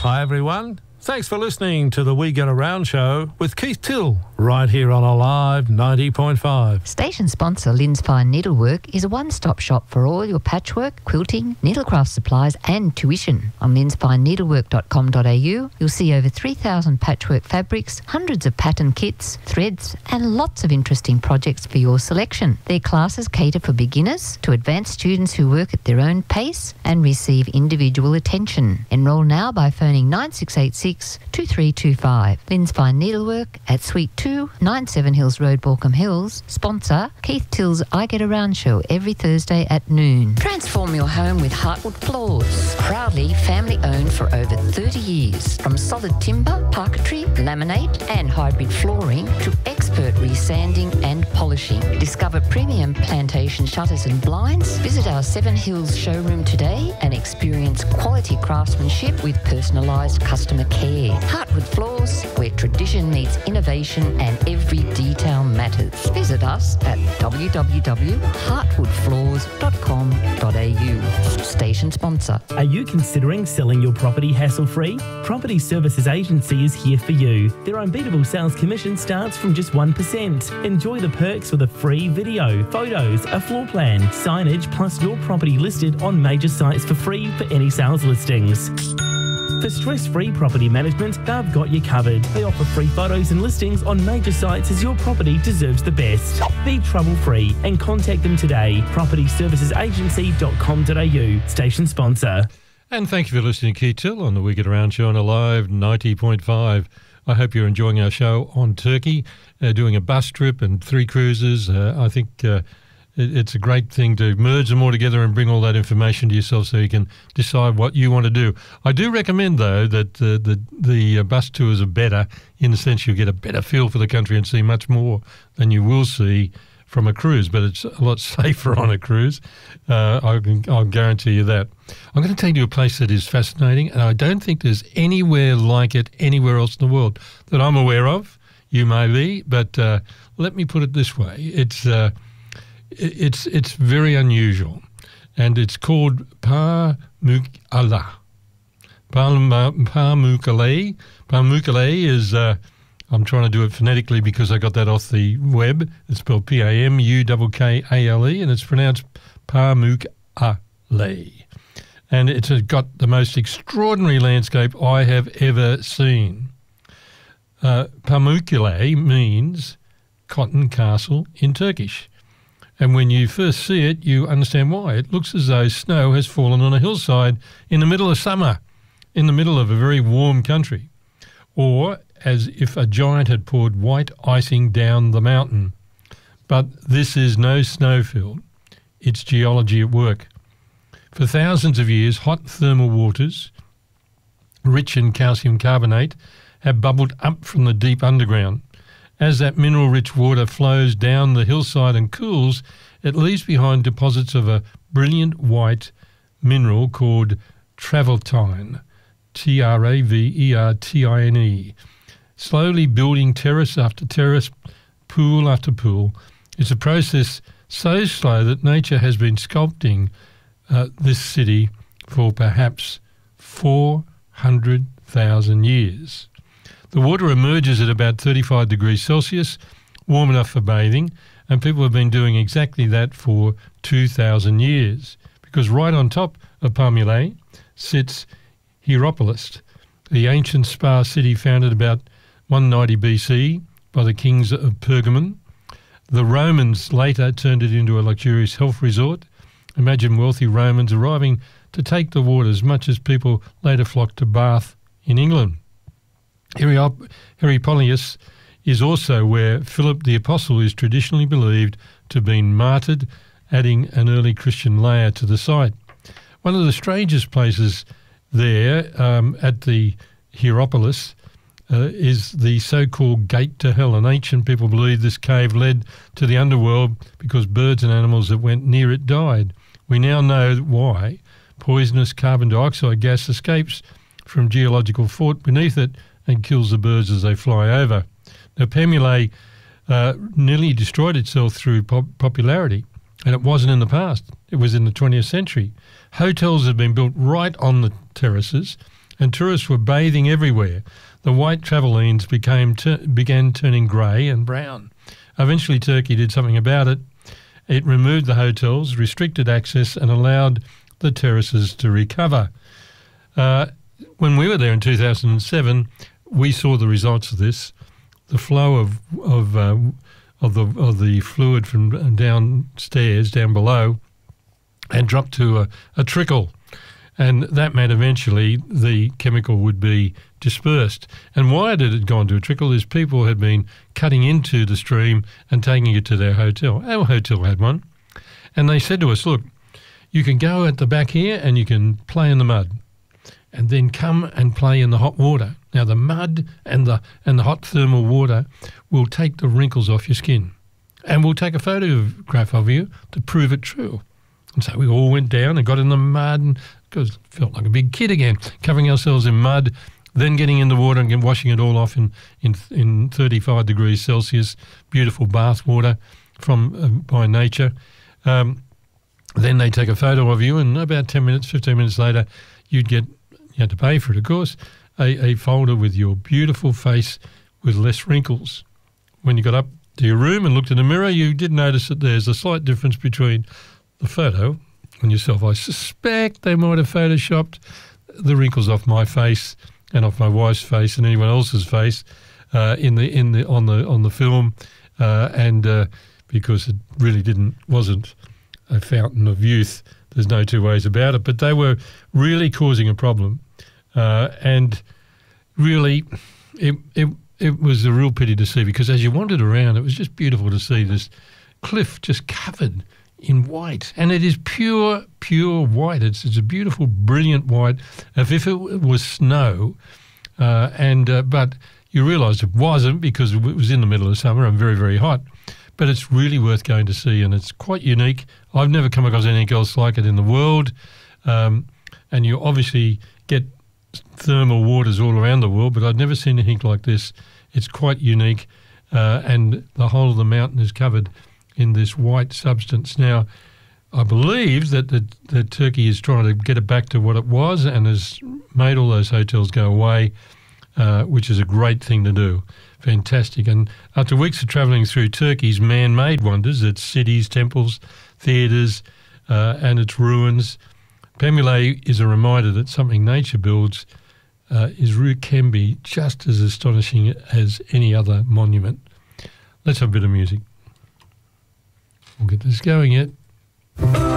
Hi everyone. Thanks for listening to the We Get Around show with Keith Till, right here on Alive 90.5. Station sponsor Lynn's Fine Needlework is a one-stop shop for all your patchwork, quilting, needlecraft supplies and tuition. On lynsfineneedlework.com.au, you'll see over 3,000 patchwork fabrics, hundreds of pattern kits, threads and lots of interesting projects for your selection. Their classes cater for beginners to advanced students who work at their own pace and receive individual attention. Enrol now by phoning 9686 2325. Lynn's Fine Needlework at Suite 2, 97 Hills Road, Balcombe Hills. Sponsor Keith Till's I Get Around show every Thursday at noon. Transform your home with Heartwood Floors. Proudly family owned for over 30 years. From solid timber, parquetry, laminate and hybrid flooring to expert resanding and polishing. Discover premium plantation shutters and blinds. Visit our Seven Hills showroom today and experience quality craftsmanship with personalised customer care. Heartwood Floors, where tradition meets innovation and every detail matters. Visit us at www.heartwoodfloors.com.au. Station sponsor. Are you considering selling your property hassle-free? Property Services Agency is here for you. Their unbeatable sales commission starts from just 1%. Enjoy the perks with a free video, photos, a floor plan, signage, plus your property listed on major sites for free for any sales listings. For stress-free property management, they've got you covered. They offer free photos and listings on major sites as your property deserves the best. Be trouble-free and contact them today. propertyservicesagency.com.au. Station sponsor. And thank you for listening to Keith Till on the We Get Around show on Alive 90.5. I hope you're enjoying our show on Turkey, doing a bus trip and 3 cruises. I think it's a great thing to merge them all together and bring all that information to yourself so you can decide what you want to do. I do recommend, though, that the bus tours are better in the sense you get a better feel for the country and see much more than you will see from a cruise, but it's a lot safer on a cruise. I'll guarantee you that. I'm going to take you to a place that is fascinating, and I don't think there's anywhere like it anywhere else in the world that I'm aware of. You may be, but let me put it this way. It's very unusual, and it's called Pamukkale. Pamukkale is, I'm trying to do it phonetically because I got that off the web. It's spelled Pamukkale, and it's pronounced Pamukkale. And it's got the most extraordinary landscape I have ever seen. Pamukkale means cotton castle in Turkish. And when you first see it, you understand why. It looks as though snow has fallen on a hillside in the middle of summer, in the middle of a very warm country, or as if a giant had poured white icing down the mountain. But this is no snowfield. It's geology at work. For thousands of years, hot thermal waters, rich in calcium carbonate, have bubbled up from the deep underground. As that mineral-rich water flows down the hillside and cools, it leaves behind deposits of a brilliant white mineral called travertine, Travertine. Slowly building terrace after terrace, pool after pool. It's a process so slow that nature has been sculpting this city for perhaps 400,000 years. The water emerges at about 35 degrees Celsius, warm enough for bathing, and people have been doing exactly that for 2,000 years, because right on top of Pamukkale sits Hierapolis, the ancient spa city founded about 190 BC by the kings of Pergamon. The Romans later turned it into a luxurious health resort. Imagine wealthy Romans arriving to take the waters, much as people later flocked to Bath in England. Hierapolis is also where Philip the Apostle is traditionally believed to have been martyred, adding an early Christian layer to the site. One of the strangest places there at the Hierapolis is the so-called Gate to Hell, and ancient people believe this cave led to the underworld because birds and animals that went near it died. We now know why. Poisonous carbon dioxide gas escapes from geological fault beneath it and kills the birds as they fly over. Now, Pamukkale nearly destroyed itself through popularity, and it wasn't in the past. It was in the 20th century. Hotels have been built right on the terraces, and tourists were bathing everywhere. The white travel lanes began turning grey and brown. Eventually, Turkey did something about it. It removed the hotels, restricted access, and allowed the terraces to recover. When we were there in 2007, we saw the results of this. The flow of the fluid from downstairs, down below, and dropped to a trickle. And that meant eventually the chemical would be dispersed. And why did it go into a trickle is people had been cutting into the stream and taking it to their hotel. Our hotel had one. And they said to us, look, you can go at the back here and you can play in the mud and then come and play in the hot water. Now, the mud and the hot thermal water will take the wrinkles off your skin. And we'll take a photograph of you to prove it true. And so we all went down and got in the mud and felt like a big kid again, covering ourselves in mud, then getting in the water and washing it all off in 35 degrees Celsius, beautiful bath water by nature. Then they take a photo of you, and about 10 minutes, 15 minutes later, you had to pay for it, of course, a folder with your beautiful face with less wrinkles. When you got up to your room and looked in the mirror, you did notice that there's a slight difference between the photo and yourself. I suspect they might have photoshopped the wrinkles off my face and off my wife's face and anyone else's face on the film, and because it really wasn't a fountain of youth. There's no two ways about it. But they were really causing a problem, and really, it was a real pity to see, because as you wandered around, it was just beautiful to see this cliff just covered in white, and it is pure white. It's a beautiful, brilliant white, as if it was snow, but you realise it wasn't, because it was in the middle of summer and very, very hot. But it's really worth going to see, and it's quite unique. I've never come across anything else like it in the world, and you obviously get thermal waters all around the world, but I've never seen anything like this. It's quite unique, and the whole of the mountain is covered in this white substance. Now, I believe that Turkey is trying to get it back to what it was and has made all those hotels go away, which is a great thing to do. Fantastic. And after weeks of travelling through Turkey's man-made wonders, its cities, temples, theatres, and its ruins, Pamukkale is a reminder that something nature builds can be just as astonishing as any other monument. Let's have a bit of music. We'll get this going yet.